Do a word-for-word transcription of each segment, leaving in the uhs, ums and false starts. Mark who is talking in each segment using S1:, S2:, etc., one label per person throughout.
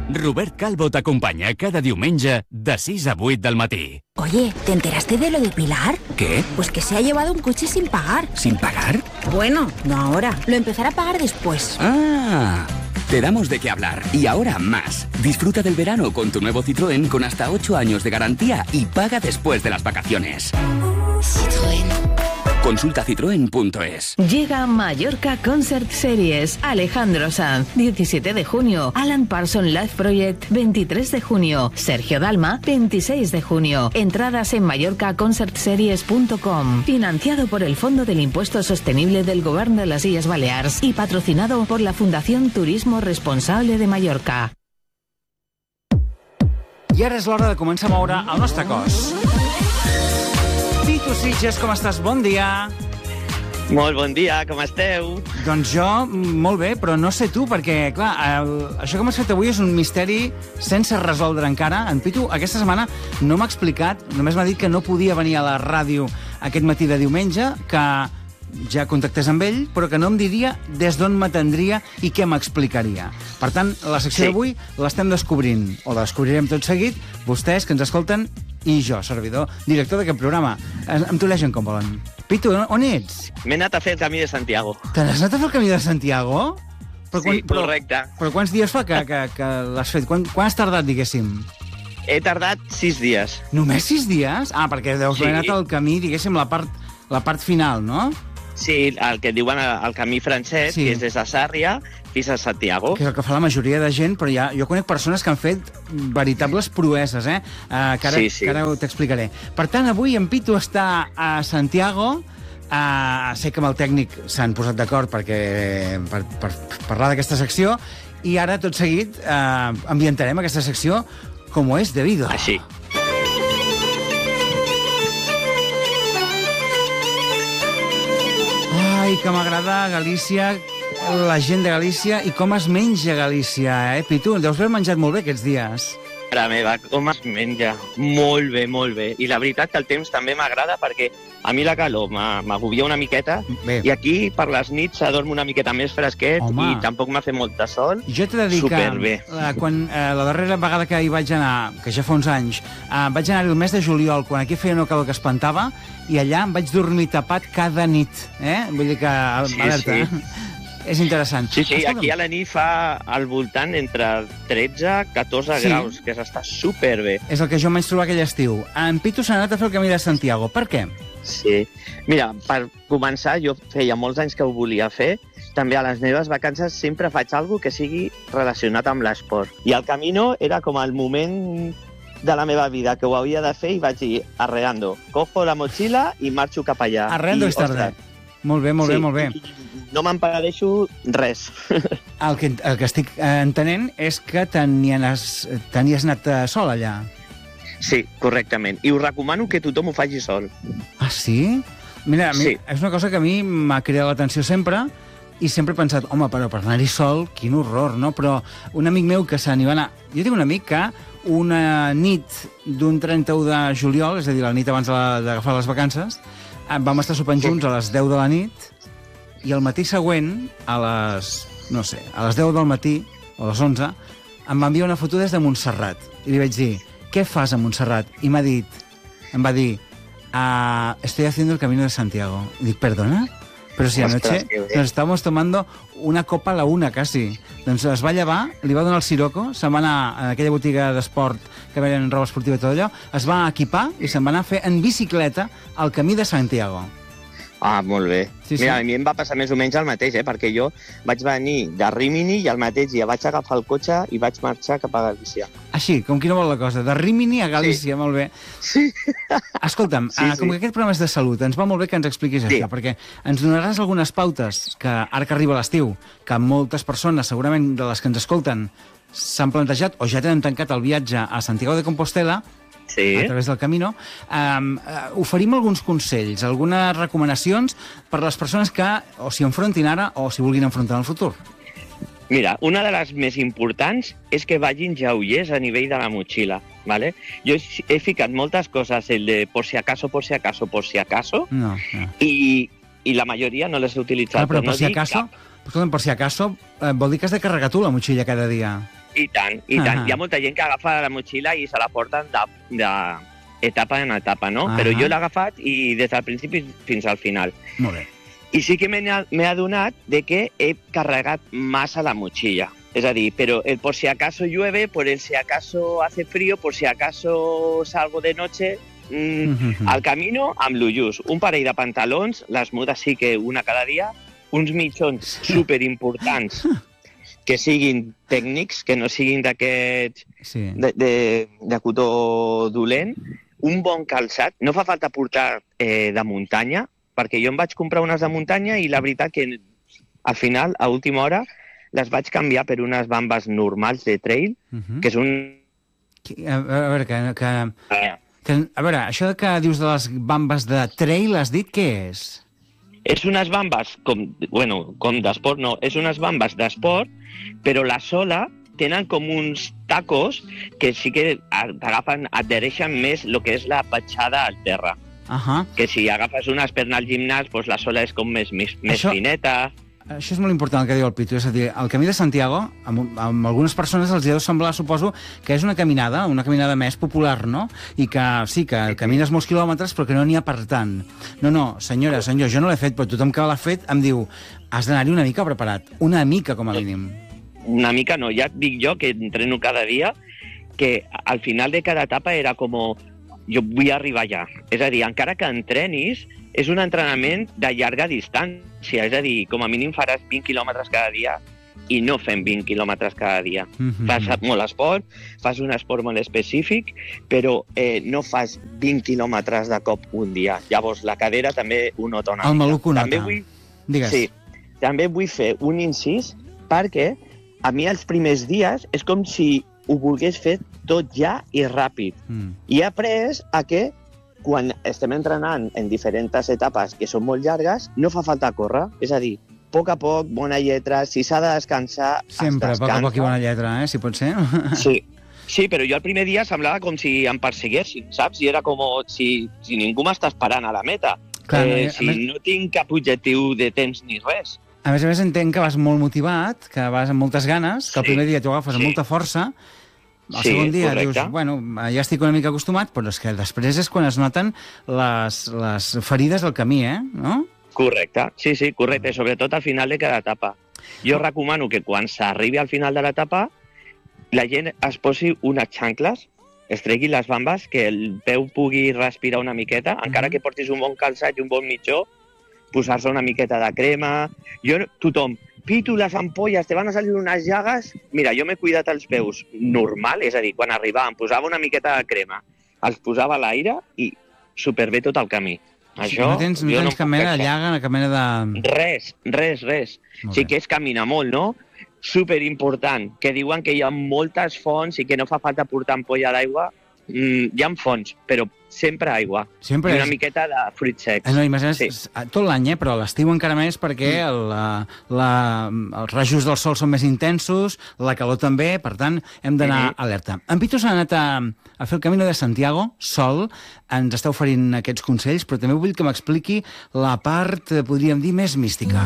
S1: Robert Calvo t'acompanya cada diumenge de sis a vuit del matí.
S2: Oye, ¿te enteraste de lo de Pilar?
S1: ¿Qué?
S2: Pues que se ha llevado un coche sin pagar.
S1: ¿Sin pagar?
S2: Bueno, no ahora. Lo empezará a pagar después.
S1: Ah, te damos de qué hablar. Y ahora más. Disfruta del verano con tu nuevo Citroën con hasta ocho años de garantía y paga después de las vacaciones.
S3: Citroën.
S1: Consulta citroen punto es.
S4: Llega Mallorca Concert Series. Alejandro Sanz, diecisiete de junio. Alan Parsons Live Project, veintitrés de junio. Sergio Dalma, veintiséis de junio. Entradas en mallorca concert series punto com. Financiado por el Fondo del Impuesto Sostenible del Govern de les Illes Balears y patrocinado por la Fundación Turismo Responsable de Mallorca.
S5: I ara és l'hora de començar a moure el nostre cos. Pitu Sitges, com estàs? Bon dia.
S6: Molt bon dia, com esteu?
S5: Doncs jo, molt bé, però no sé tu, perquè, clar, el, això que m'has fet avui és un misteri sense resoldre encara. En Pitu, aquesta setmana no m'ha explicat, només m'ha dit que no podia venir a la ràdio aquest matí de diumenge, que ja contactés amb ell, però que no em diria des d'on m'atendria i què m'explicaria. Per tant, la secció sí. d'avui l'estem descobrint, o la descobrirem tot seguit, vostès que ens escolten i jo, servidor, director d'aquest programa. Em tolegen com volen. Pitu, on ets?
S6: M'he anat a fer el camí de Santiago.
S5: Te n'has anat a fer el camí de Santiago? Però
S6: sí,
S5: quan, però,
S6: correcte.
S5: Però quants dies fa que, que, que l'has fet? Quan, quan has tardat, diguéssim?
S6: He tardat sis dies.
S5: Només sis dies? Ah, perquè deus
S6: sí.
S5: haver anat al camí, diguéssim, la part, la part final, no?
S6: Sí, el que diuen el camí francès, sí. que és des de Sàrria fins a Santiago.
S5: Que és el que fa la majoria de gent, però ja, jo conec persones que han fet veritables proeses, eh? Uh, que ara,
S6: sí, sí.
S5: que ara t'explicaré. Per tant, avui en Pitu està a Santiago. Uh, sé que amb el tècnic s'han posat d'acord perquè per, per, per parlar d'aquesta secció i ara, tot seguit, uh, ambientarem aquesta secció com és debido.
S6: Així.
S5: Ai, que m'agrada Galícia, la gent de Galícia i com es menja Galícia, eh, Pitu? Deus haver menjat molt bé aquests dies.
S6: Mare meva, com es menja? Molt bé, molt bé. I la veritat que el temps també m'agrada perquè a mi la calor m'agobia una miqueta bé. I aquí per les nits s'adorm una miqueta més fresquet. Home. I tampoc m'ha fet molta sol.
S5: Jo t'he de dir
S6: superbé.
S5: que eh, quan, eh, la darrera vegada que hi vaig anar, que ja fa uns anys, eh, vaig anar el mes de juliol, quan aquí feia una calor que espantava, i allà em vaig dormir tapat cada nit. Eh? Vull dir que...
S6: Sí,
S5: alerta,
S6: sí.
S5: Eh? És interessant.
S6: Sí, sí,
S5: Escolta'm.
S6: aquí a la nit fa al voltant entre tretze a catorze sí. graus, que s'està superbé.
S5: És el que jo em vaig trobar aquell estiu. En Pitu s'ha anat a fer el camí de Santiago. Per què?
S6: Sí. Mira, per començar, jo feia molts anys que ho volia fer. També a les meves vacances sempre faig alguna que sigui relacionat amb l'esport. I el Camino era com el moment de la meva vida que ho havia de fer i vaig dir, arreando, cojo la mochila i marxo cap allà.
S5: Arreando és tarda. Molt bé, molt
S6: sí,
S5: bé, molt bé.
S6: No m'emperadeixo res.
S5: El que, el que estic entenent és que te n'hies anat sol allà.
S6: Sí, correctament. I us recomano que tothom ho faci sol.
S5: Ah, sí? Mira, a mi,
S6: sí.
S5: és una cosa que a mi m'ha cridat l'atenció sempre i sempre he pensat, home, però per anar-hi sol, quin horror, no? Però un amic meu que se n'hi va anar... Jo tinc un amic que una nit d'un trenta-u de juliol, és a dir, la nit abans d'agafar les vacances, vam estar sopant junts a les deu de la nit i el matí següent, a les, no sé, a les deu del matí, o a les onze, em va enviar una foto des de Montserrat. I li vaig dir, què fas a Montserrat? I m'ha dit, em va dir, ah, estoy haciendo el camino de Santiago. I dic, perdona? Però si anoche nos estábamos tomando una copa a la una, quasi. Doncs es va llevar, li va donar el siroco, se'n va anar a aquella botiga d'esport que venen roba esportiva i tot allò, es va equipar i se'n va anar a fer en bicicleta el camí de Santiago.
S6: Ah, molt bé.
S5: Sí, sí.
S6: Mira, a mi em va passar més o menys el mateix, eh? Perquè jo vaig venir de Rímini i al mateix dia vaig agafar el cotxe i vaig marxar cap a Galícia.
S5: Així, com qui no vol la cosa, de Rímini a Galícia, sí. Molt bé.
S6: Sí.
S5: Escolta'm, sí, sí. Com que aquest programa és de salut, ens va molt bé que ens expliquis sí. això, perquè ens donaràs algunes pautes que, ara que arriba l'estiu, que moltes persones, segurament de les que ens escolten, s'han plantejat o ja tenen tancat el viatge a Santiago de Compostela, sí. A través del Camino, um, uh, oferim alguns consells, algunes recomanacions per a les persones que o s'hi enfrontin ara o s'hi vulguin enfrontar en el futur.
S6: Mira, una de les més importants és que vagin lleugers a nivell de la motxilla, ¿vale? Jo he, he ficat moltes coses, el de por si acaso, por si acaso, por si acaso,
S5: no, no.
S6: I, i la majoria no les he utilitzat.
S5: Ah, però
S6: per
S5: por
S6: no
S5: si acaso, escolta'm, por si acaso, eh, vol dir que has de carregar tu la motxilla cada dia.
S6: I tant, i tant.
S5: Ah.
S6: Hi ha molta gent que agafa la motxilla i se la porten de, de etapa en etapa, no?
S5: Ah.
S6: Però jo l'he agafat i des del principi fins al final.
S5: Molt bé.
S6: I sí que m'he m'he adonat de que he carregat massa la motxilla. És a dir, però el por si acaso llueve, por el si acaso hace frío, por si acaso salgo de noche, mmm,
S5: Mm-hmm.
S6: al camino amb lo just. Un parell de pantalons, les mudes sí que una cada dia, uns mitjons superimportants que siguin tècnics, que no siguin d'aquests
S5: Sí.
S6: de, de, de cotó dolent, un bon calçat. No fa falta portar eh, de muntanya, perquè jo em vaig comprar unes de muntanya i la veritat que al final, a última hora, les vaig canviar per unes bambes normals de trail,
S5: Uh-huh.
S6: que és un...
S5: A, a veure, que, que, que, a veure, això que dius de les bambes de trail, has dit què és?
S6: És unes bambes, com, bueno, com d'esport, no, és unes bambes d'esport, però la sola tenen com uns tacos que sí que t'agafen, adhereixen més el que és la petjada al terra.
S5: Uh-huh.
S6: Que si agafes unes per anar al gimnàs, doncs la sola és com més, més, més
S5: Això-
S6: fineta.
S5: Això és molt important el que diu el Pitu, és a dir, el Camí de Santiago, amb, amb algunes persones els deu semblar, suposo, que és una caminada, una caminada més popular, no? I que sí, que camines molts quilòmetres, però que no n'hi ha per tant. No, no, senyora, senyor, jo no l'he fet, però tothom que l'ha fet em diu has d'anar-hi una mica preparat, una mica com a mínim.
S6: Una mica no, ja et dic jo que entreno cada dia, que al final de cada etapa era com jo vull arribar allà. És a dir, encara que entrenis, és un entrenament de llarga distància, és a dir, com a mínim faràs vint quilòmetres cada dia i no fem vint quilòmetres cada dia.
S5: Mm-hmm.
S6: Fas molt esport, fas un esport molt específic, però eh, no fas vint quilòmetres de cop un dia. Llavors, la cadera també ho nota una
S5: El
S6: mica.
S5: maluc ho nota.
S6: També vull,
S5: Digues.
S6: sí, també vull fer un incís perquè a mi els primers dies és com si ho volgués fer tot ja i ràpid.
S5: Mm.
S6: I he après a que quan estem entrenant en diferents etapes que són molt llargues, no fa falta córrer. És a dir, a poc a poc, bona lletra, si s'ha de descansar,
S5: Sempre,
S6: es
S5: a poc a
S6: descansa.
S5: poc i bona lletra, eh, si pot ser.
S6: Sí. Sí, però jo el primer dia semblava com si em persiguessin, saps? I era com si, si ningú m'està esperant a la meta.
S5: Clar,
S6: eh,
S5: a
S6: si
S5: més-
S6: no tinc cap objectiu de temps ni res.
S5: A més a més, entenc que vas molt motivat, que vas amb moltes ganes, que el
S6: Sí,
S5: primer dia t'ho agafes amb
S6: sí.
S5: molta força, el
S6: Sí,
S5: segon dia
S6: correcte.
S5: dius, bueno, ja estic una mica acostumat, però és que després és quan es noten les, les ferides del camí, eh? No?
S6: Correcte, sí, sí, correcte, sobretot al final de cada etapa. Jo recomano que quan s'arribi al final de l'etapa la gent es posi unes xancles, es tregui les bambes, que el peu pugui respirar una miqueta, encara que portis un bon calçat i un bon mitjó, posar-se una miqueta de crema. Jo, tothom, Pitu, les ampolles, te van a salir unes llagues. Mira, jo m'he cuidat els peus normal, és a dir, quan arribava em posava una miqueta de crema, els posava a l'aire i superbé tot el camí. Això,
S5: no tens, no
S6: jo
S5: tens
S6: em
S5: cap
S6: puc
S5: mena de
S6: queixar.
S5: llaga, cap mena de...
S6: Res, res, res.
S5: Molt
S6: Sí
S5: bé.
S6: que és caminar molt, no? Superimportant, que diuen que hi ha moltes fonts i que no fa falta portar ampolla d'aigua. Mm, hi ha fonts, però sempre aigua.
S5: Sempre
S6: I una
S5: és-
S6: miqueta de fruits secs.
S5: Eh, no, imagina't,
S6: Sí.
S5: sí. tot l'any, eh? Però a l'estiu encara més perquè el, la, la, els rajos del sol són més intensos, la calor també, per tant, hem d'anar
S6: Mhm.
S5: alerta. En Pitu s'ha anat a, a fer el Camino de Santiago, sol, ens està oferint aquests consells, però també vull que m'expliqui la part, eh, podríem dir, més mística.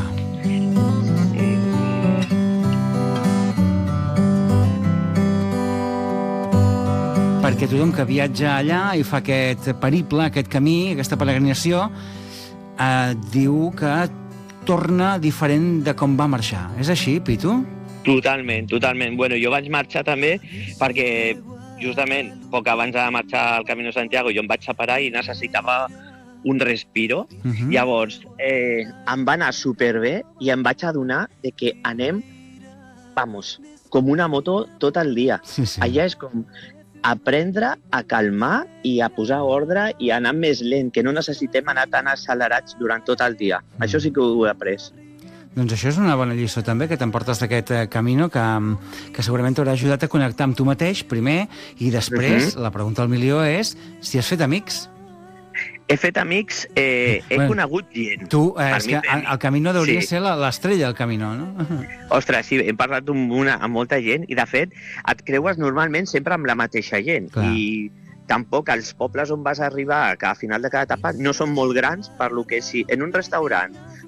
S5: Perquè tothom que viatja allà i fa aquest periple, aquest camí, aquesta peregrinació, eh, diu que torna diferent de com va marxar. És així, Pitu?
S6: Totalment, totalment. Bueno, jo vaig marxar també perquè justament poc abans de marxar al Camino de Santiago jo em vaig separar i necessitava un respiro.
S5: Uh -huh.
S6: Llavors, eh, em va anar superbé i em vaig adonar de que anem, vamos, com una moto tot el dia.
S5: Sí, sí.
S6: Allà és com aprendre a calmar i a posar ordre i a anar més lent, que no necessitem anar tan accelerats durant tot el dia.
S5: Mm.
S6: Això sí que ho he après.
S5: Doncs això és una bona lliçó també, que t'emportes d'aquest eh, camino que, que segurament t'haurà ajudat a connectar amb tu mateix, primer, i després,
S6: Mhm.
S5: la pregunta al milió és si has fet amics.
S6: He fet amics, eh, he
S5: Bueno,
S6: conegut gent.
S5: Tu, eh,
S6: Per
S5: és
S6: mi,
S5: que
S6: per
S5: el,
S6: mi.
S5: el camino hauria
S6: Sí.
S5: ser la- l'estrella del camino, no?
S6: Ostres, sí, he parlat amb, una, amb molta gent i, de fet, et creues normalment sempre amb la mateixa gent.
S5: Clar.
S6: I tampoc els pobles on vas arribar, que a final de cada etapa no són molt grans, per lo que si en un restaurant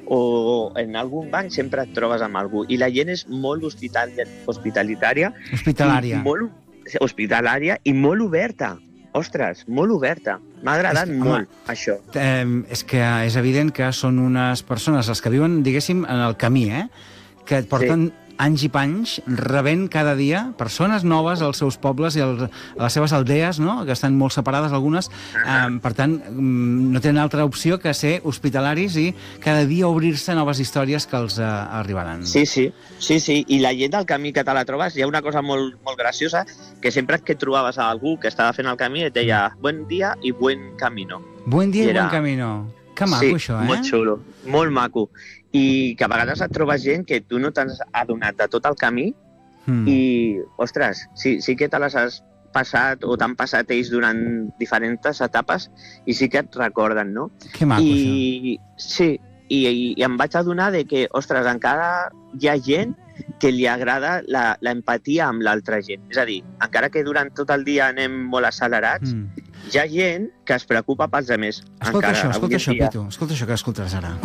S6: o en algun banc sempre et trobes amb algú. I la gent és molt hospital, hospitalitària.
S5: Hospitalària.
S6: I molt, hospitalària i molt oberta. Ostres, molt oberta. M'ha agradat
S5: que,
S6: molt,
S5: home,
S6: això.
S5: Eh, és que és evident que són unes persones, les que viuen, diguéssim, en el camí, eh? Que et porten sí. anys i panys rebent cada dia persones noves als seus pobles i als, a les seves aldees, no? Que estan molt separades algunes. Uh-huh. Eh, per tant, no tenen altra opció que ser hospitalaris i cada dia obrir-se noves històries que els eh, arribaran.
S6: Sí, sí, sí, sí. I la gent del camí que te la trobes, hi ha una cosa molt, molt graciosa, que sempre que trobaves a algú que estava fent el camí et deia buen dia i buen camino.
S5: Buen dia i,
S6: I era...
S5: buen camino. Que maco,
S6: sí,
S5: això, eh?
S6: molt xulo, molt maco. I que a vegades et trobes gent que tu no t'has adonat de tot el camí mm. i, ostres, sí, sí que te les has passat o t'han passat ells durant diferents etapes i sí que et recorden, no?
S5: Que maco,
S6: I,
S5: això.
S6: Sí, i, i, i em vaig adonar de que, ostres, encara hi ha gent que li agrada l'empatia amb l'altra gent. És a dir, encara que durant tot el dia anem molt accelerats, mm. hi ha gent que es preocupa pels altres.
S5: Escolta
S6: encara,
S5: això, escolta això,
S6: dia.
S5: Pitu. Escolta això que escoltaràs ara.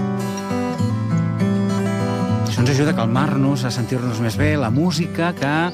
S5: Això ens ajuda a calmar-nos, a sentir-nos més bé, la música que